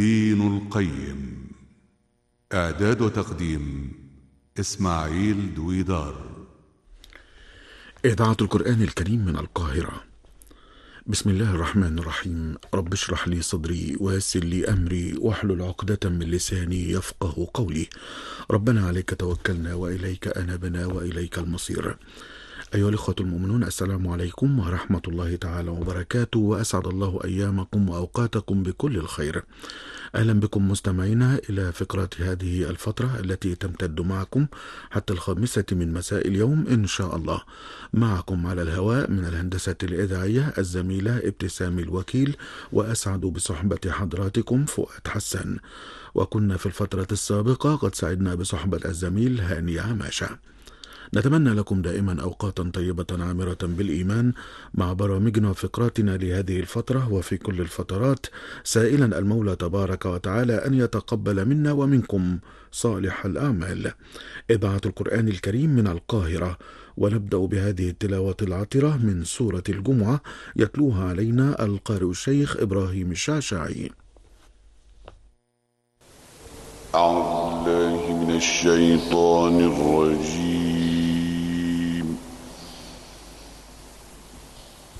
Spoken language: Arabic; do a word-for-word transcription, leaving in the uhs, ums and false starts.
دين القيم. إعداد وتقديم إسماعيل دويدار. إذاعة القرآن الكريم من القاهرة. بسم الله الرحمن الرحيم. رب اشرح لي صدري ويسر لي أمري واحلل عقدة من لساني يفقه قولي. ربنا عليك توكلنا وإليك أنبنا وإليك المصير. أيها الإخوة المؤمنون، السلام عليكم ورحمة الله تعالى وبركاته، وأسعد الله أيامكم وأوقاتكم بكل الخير. أهلا بكم مستمعينا إلى فقرات هذه الفترة التي تمتد معكم حتى الخامسة من مساء اليوم إن شاء الله. معكم على الهواء من الهندسة الإذاعية الزميلة ابتسام الوكيل، وأسعد بصحبة حضراتكم فؤاد حسن. وكنا في الفترة السابقة قد سعدنا بصحبة الزميل هاني عماشة. نتمنى لكم دائما أوقاتا طيبة عامرة بالإيمان مع برامجنا وفقراتنا لهذه الفترة وفي كل الفترات، سائلا المولى تبارك وتعالى أن يتقبل منا ومنكم صالح الأعمال. إذاعة القرآن الكريم من القاهرة، ونبدأ بهذه التلاوة العطرة من سورة الجمعة، يتلوها علينا القارئ الشيخ إبراهيم الشعشاعي. أعوذ بالله من الشيطان الرجيم.